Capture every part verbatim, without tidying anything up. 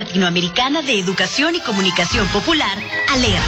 Latinoamericana de Educación y Comunicación Popular, ALER.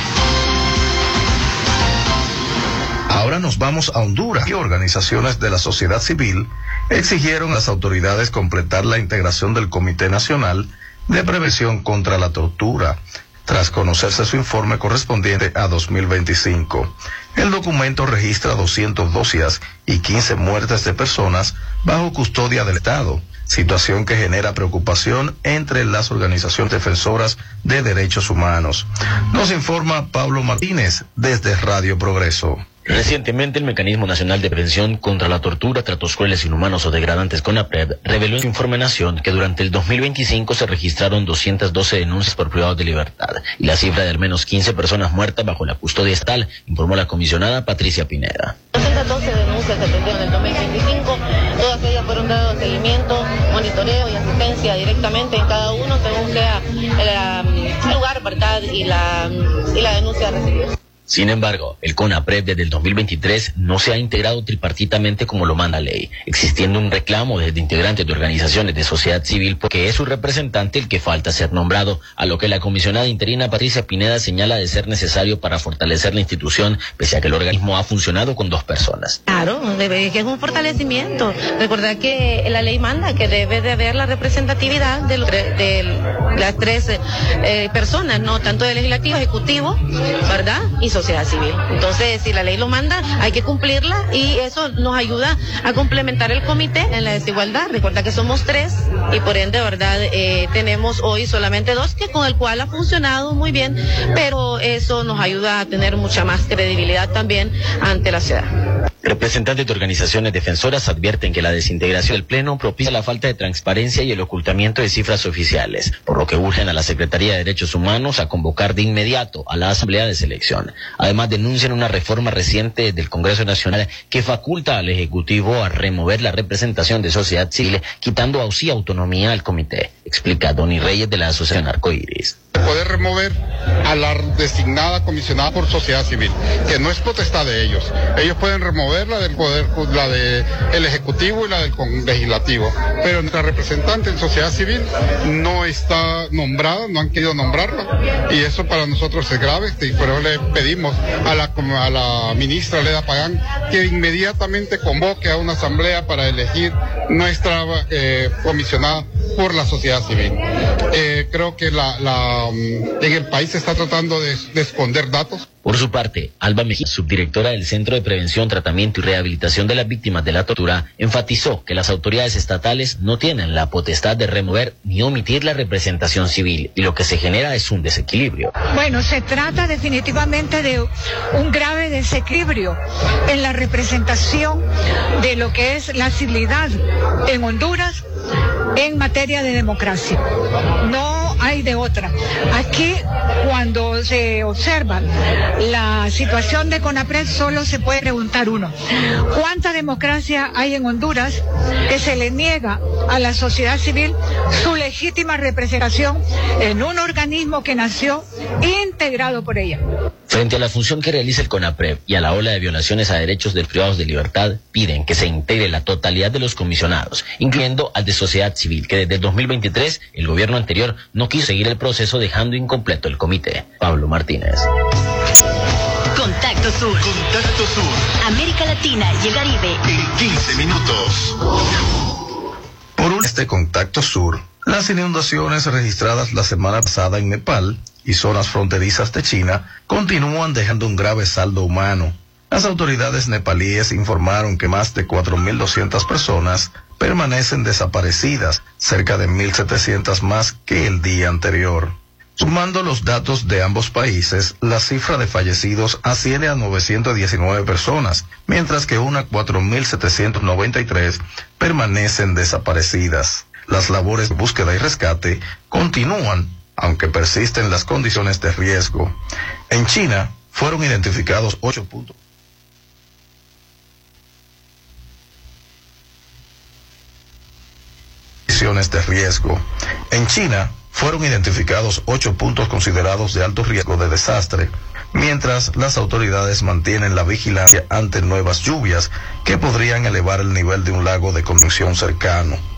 Ahora nos vamos a Honduras y organizaciones de la sociedad civil exigieron a las autoridades completar la integración del Comité Nacional de Prevención contra la Tortura, tras conocerse su informe correspondiente a dos mil veinticinco. El documento registra doscientos dos días y quince muertes de personas bajo custodia del Estado, situación que genera preocupación entre las organizaciones defensoras de derechos humanos. Nos informa Pablo Martínez desde Radio Progreso. Recientemente, el Mecanismo Nacional de Prevención contra la Tortura, Tratos Crueles, Inhumanos o Degradantes, CONAPRED, reveló en su informe Nación que durante el dos mil veinticinco se registraron doscientas doce denuncias por privados de libertad y la cifra de al menos quince personas muertas bajo la custodia estatal, informó la comisionada Patricia Pineda. doscientas doce denuncias se atendieron en el dos mil veinticinco, todas ellas fueron dadas seguimiento, monitoreo y asistencia directamente en cada uno según sea el lugar, ¿verdad? y la, y la denuncia recibida. Sin embargo, el CONAPRED desde el dos mil veintitrés no se ha integrado tripartitamente como lo manda la ley, existiendo un reclamo desde integrantes de organizaciones de sociedad civil porque es su representante el que falta ser nombrado, a lo que la comisionada interina Patricia Pineda señala de ser necesario para fortalecer la institución, pese a que el organismo ha funcionado con dos personas. Claro, debe, que es un fortalecimiento. Recordar que la ley manda que debe de haber la representatividad de, de las tres eh, personas, no tanto del legislativo, ejecutivo, ¿verdad? Y sociedad civil. Entonces, si la ley lo manda, hay que cumplirla y eso nos ayuda a complementar el comité en la desigualdad. Recuerda que somos tres y por ende, verdad, eh, tenemos hoy solamente dos, que con el cual ha funcionado muy bien, pero eso nos ayuda a tener mucha más credibilidad también ante la ciudad. Representantes de organizaciones defensoras advierten que la desintegración del Pleno propicia la falta de transparencia y el ocultamiento de cifras oficiales, por lo que urgen a la Secretaría de Derechos Humanos a convocar de inmediato a la Asamblea de Selección. Además, denuncian una reforma reciente del Congreso Nacional que faculta al Ejecutivo a remover la representación de sociedad civil, quitando así autonomía al comité, explica Donny Reyes de la Asociación Arcoíris. Poder remover a la designada comisionada por sociedad civil, que no es potestad de ellos. Ellos pueden remover la del poder, la de el ejecutivo y la del legislativo, pero nuestra representante en sociedad civil no está nombrada, no han querido nombrarla, y eso para nosotros es grave, y por eso le pedimos a la, a la ministra Leda Pagán que inmediatamente convoque a una asamblea para elegir nuestra eh, comisionada por la sociedad civil. Eh, creo que la, la, en el país se está tratando de, de esconder datos. Por su parte, Alba Mejía, subdirectora del Centro de Prevención, Tratamiento y Rehabilitación de las Víctimas de la Tortura, enfatizó que las autoridades estatales no tienen la potestad de remover ni omitir la representación civil y lo que se genera es un desequilibrio. Bueno, se trata definitivamente de un grave desequilibrio en la representación de lo que es la civilidad en Honduras en materia de democracia. No hay de otra. Aquí, cuando se observa la situación de CONAPRED, solo se puede preguntar uno: ¿cuánta democracia hay en Honduras que se le niega a la sociedad civil su legítima representación en un organismo que nació integrado por ella? Frente a la función que realiza el CONAPRED y a la ola de violaciones a derechos de privados de libertad, piden que se integre la totalidad de los comisionados, incluyendo al de sociedad civil, que desde el dos mil veintitrés el gobierno anterior no quiso seguir el proceso, dejando incompleto el comité. Pablo Martínez. Contacto Sur. Contacto Sur. América Latina y el Caribe. En quince minutos. Por un este Contacto Sur, las inundaciones registradas la semana pasada en Nepal y zonas fronterizas de China continúan dejando un grave saldo humano. Las autoridades nepalíes informaron que más de cuatro mil doscientas personas permanecen desaparecidas, cerca de mil setecientas más que el día anterior. Sumando los datos de ambos países, la cifra de fallecidos asciende a novecientas diecinueve personas, mientras que unas cuatro mil setecientas noventa y tres permanecen desaparecidas. Las labores de búsqueda y rescate continúan, aunque persisten las condiciones de riesgo. En China fueron identificados ocho puntos de riesgo. En China fueron identificados ocho puntos considerados de alto riesgo de desastre, mientras las autoridades mantienen la vigilancia ante nuevas lluvias que podrían elevar el nivel de un lago de contención cercano.